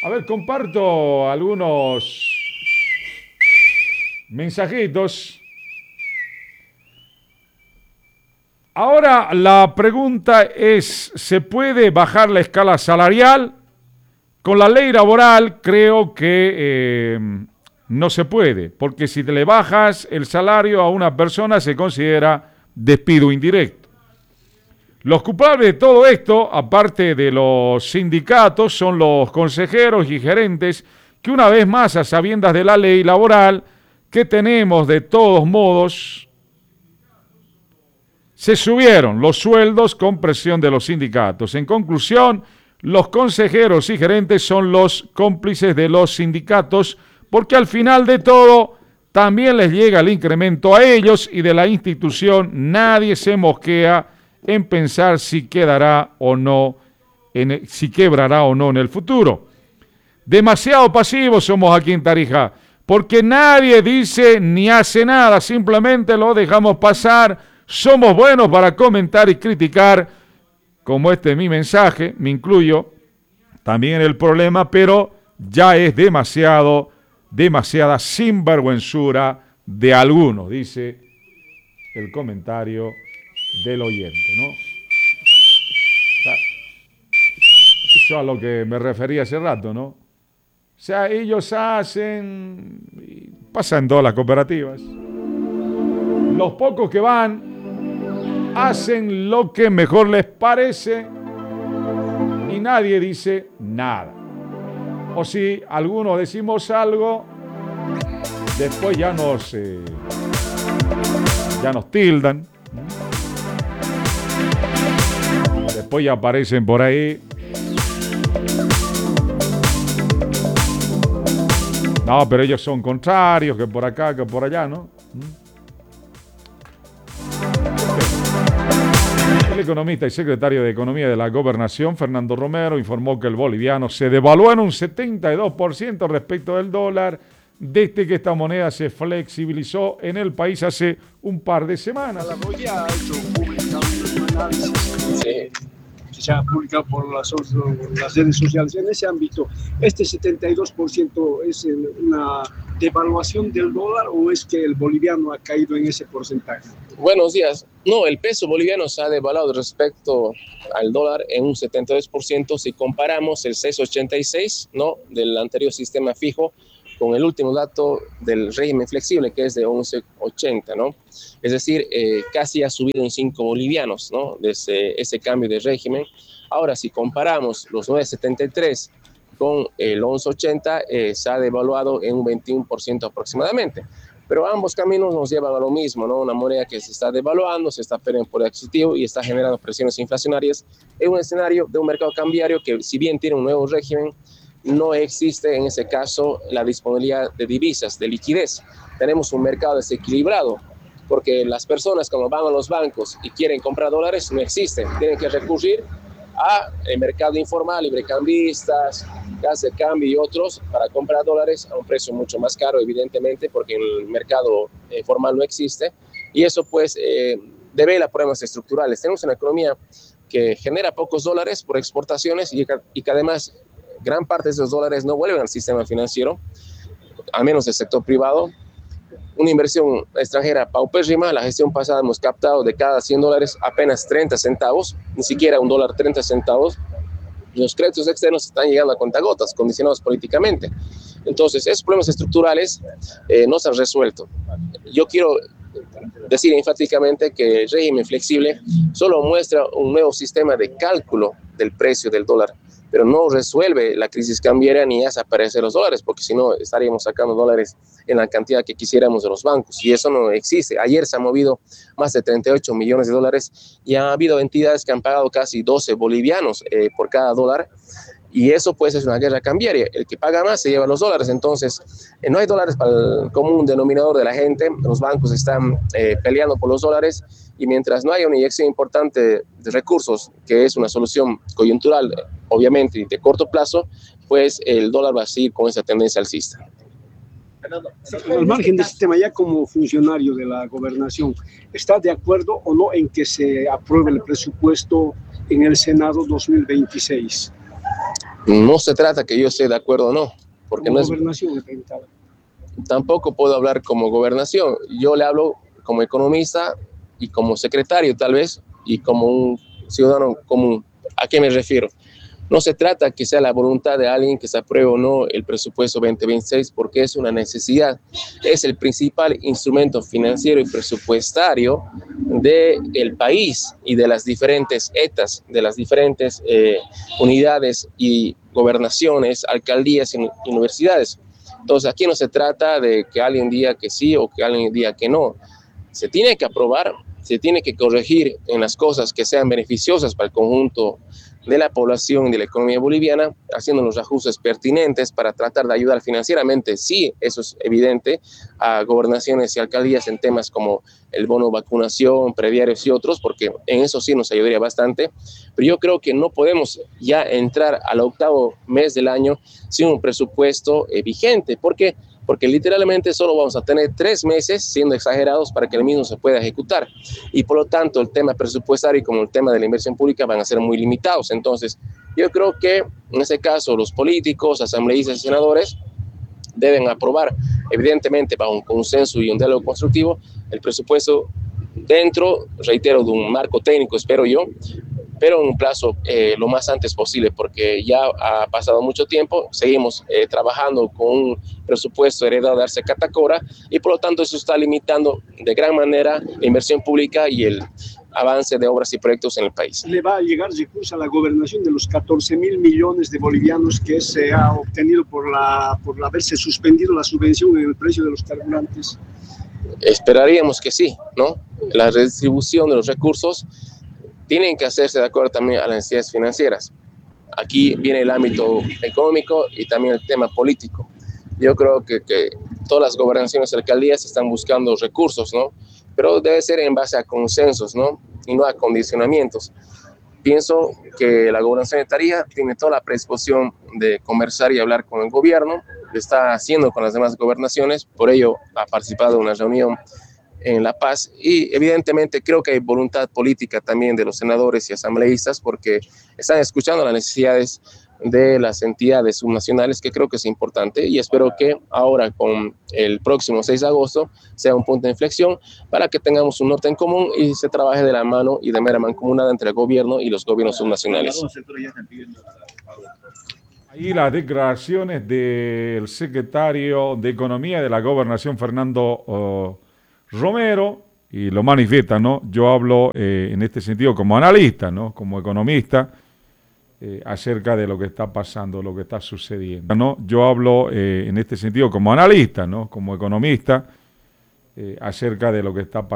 A ver, comparto algunos mensajitos. Ahora la pregunta es, ¿se puede bajar la escala salarial? Con la ley laboral creo que no se puede, porque si te le bajas el salario a una persona se considera despido indirecto. Los culpables de todo esto, aparte de los sindicatos, son los consejeros y gerentes que una vez más, a sabiendas de la ley laboral, que tenemos de todos modos, se subieron los sueldos con presión de los sindicatos. En conclusión, los consejeros y gerentes son los cómplices de los sindicatos, porque al final de todo también les llega el incremento a ellos y de la institución nadie se mosquea en pensar si quedará o no, si quebrará o no en el futuro. Demasiado pasivos somos aquí en Tarija, porque nadie dice ni hace nada, simplemente lo dejamos pasar. Somos buenos para comentar y criticar, como este es mi mensaje, me incluyo también en el problema, pero ya es demasiada sinvergüenzura de algunos, dice el comentario del oyente, ¿no? Eso es a lo que me refería hace rato, ¿no? O sea, ellos hacen, pasa en todas las cooperativas, los pocos que van hacen lo que mejor les parece y nadie dice nada. O si algunos decimos algo, después ya nos tildan. Después ya aparecen por ahí. No, pero ellos son contrarios, que por acá, que por allá, ¿no? El economista y secretario de Economía de la Gobernación, Fernando Romero, informó que el boliviano se devaluó en un 72% respecto del dólar desde que esta moneda se flexibilizó en el país hace un par de semanas. La voy a publicar un análisis que se ha publicado por las redes sociales en ese ámbito. ¿Este 72% es una devaluación del dólar o es que el boliviano ha caído en ese porcentaje? Buenos días. No, el peso boliviano se ha devaluado respecto al dólar en un 72% si comparamos el 6.86, ¿no?, del anterior sistema fijo con el último dato del régimen flexible, que es de 11.80, ¿no? Es decir, casi ha subido en 5 bolivianos, ¿no?, desde ese cambio de régimen. Ahora, si comparamos los 9.73 con el 11.80, se ha devaluado en un 21% aproximadamente. Pero ambos caminos nos llevan a lo mismo, ¿no? Una moneda que se está devaluando, se está perdiendo poder adquisitivo y está generando presiones inflacionarias en un escenario de un mercado cambiario que, si bien tiene un nuevo régimen, no existe en ese caso la disponibilidad de divisas, de liquidez. Tenemos un mercado desequilibrado, porque las personas cuando van a los bancos y quieren comprar dólares no existen, tienen que recurrir al mercado informal, librecambistas, casas de cambio y otros para comprar dólares a un precio mucho más caro, evidentemente, porque el mercado formal no existe, y eso pues devela problemas estructurales. Tenemos una economía que genera pocos dólares por exportaciones y que además gran parte de esos dólares no vuelven al sistema financiero, al menos del sector privado. Una inversión extranjera paupérrima. La gestión pasada hemos captado de cada 100 dólares apenas 30 centavos, ni siquiera un dólar 30 centavos. Los créditos externos están llegando a cuentagotas, condicionados políticamente. Entonces, esos problemas estructurales no se han resuelto. Yo quiero decir enfáticamente que el régimen flexible solo muestra un nuevo sistema de cálculo del precio del dólar, pero no resuelve la crisis cambiaria ni hace aparecer los dólares, porque si no estaríamos sacando dólares en la cantidad que quisiéramos de los bancos, y eso no existe. Ayer se han movido más de 38 millones de dólares y ha habido entidades que han pagado casi 12 bolivianos por cada dólar, y eso pues es una guerra cambiaria. El que paga más se lleva los dólares. Entonces no hay dólares para el común denominador de la gente. Los bancos están peleando por los dólares, y mientras no haya una inyección importante de recursos, que es una solución coyuntural, obviamente, y de corto plazo, pues el dólar va a seguir con esa tendencia alcista. Al margen de este tema, ya como funcionario de la gobernación, ¿está de acuerdo o no en que se apruebe el presupuesto en el Senado 2026? No se trata que yo esté de acuerdo o no, porque Como no es, gobernación, le preguntaba. tampoco puedo hablar como gobernación. Yo le hablo como economista y como secretario tal vez, y como un ciudadano común. ¿A qué me refiero? No se trata que sea la voluntad de alguien que se apruebe o no el presupuesto 2026, porque es una necesidad. Es el principal instrumento financiero y presupuestario del país y de las diferentes etas, de las diferentes unidades y gobernaciones, alcaldías y universidades. Entonces, aquí no se trata de que alguien diga que sí o que alguien diga que no. Se tiene que aprobar, se tiene que corregir en las cosas que sean beneficiosas para el conjunto de la población y de la economía boliviana, haciendo los ajustes pertinentes para tratar de ayudar financieramente, sí, eso es evidente, a gobernaciones y alcaldías en temas como el bono vacunación, prediarios y otros, porque en eso sí nos ayudaría bastante, pero yo creo que no podemos ya entrar al octavo mes del año sin un presupuesto vigente, porque literalmente solo vamos a tener 3 meses, siendo exagerados, para que el mismo se pueda ejecutar. Y por lo tanto, el tema presupuestario como el tema de la inversión pública van a ser muy limitados. Entonces, yo creo que en ese caso los políticos, asambleístas y senadores deben aprobar, evidentemente, bajo un consenso y un diálogo constructivo, el presupuesto dentro, reitero, de un marco técnico, espero yo, pero en un plazo lo más antes posible, porque ya ha pasado mucho tiempo, seguimos trabajando con un presupuesto heredado de Arce Catacora y por lo tanto eso está limitando de gran manera la inversión pública y el avance de obras y proyectos en el país. Le va a llegar recursos a la gobernación de los 14.000 millones de bolivianos que se ha obtenido por haberse suspendido la subvención en el precio de los carburantes. Esperaríamos que sí, ¿no? La redistribución de los recursos tienen que hacerse de acuerdo también a las necesidades financieras. Aquí viene el ámbito económico y también el tema político. Yo creo que todas las gobernaciones y alcaldías están buscando recursos, ¿no? Pero debe ser en base a consensos, ¿no? Y no a condicionamientos. Pienso que la gobernación de Tarija tiene toda la predisposición de conversar y hablar con el gobierno, lo está haciendo con las demás gobernaciones, por ello ha participado en una reunión en La Paz y evidentemente creo que hay voluntad política también de los senadores y asambleístas porque están escuchando las necesidades de las entidades subnacionales, que creo que es importante y espero que ahora con el próximo 6 de agosto sea un punto de inflexión para que tengamos un norte en común y se trabaje de la mano y de manera mancomunada entre el gobierno y los gobiernos subnacionales. Ahí las declaraciones del secretario de Economía de la Gobernación, Fernando Romero, y lo manifiesta, ¿no? Yo hablo en este sentido como analista, ¿no? Como economista, acerca de lo que está pasando, lo que está sucediendo, ¿no? Yo hablo en este sentido como analista, ¿no? Como economista, acerca de lo que está pasando.